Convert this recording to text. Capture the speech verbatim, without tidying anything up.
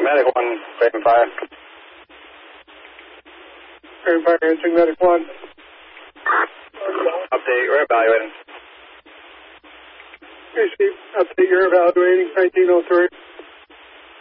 Medic one, Craven Fire. Craven Fire, answering Medic one. Update, we're evaluating. Hey, Steve, update, you're evaluating nineteen oh three.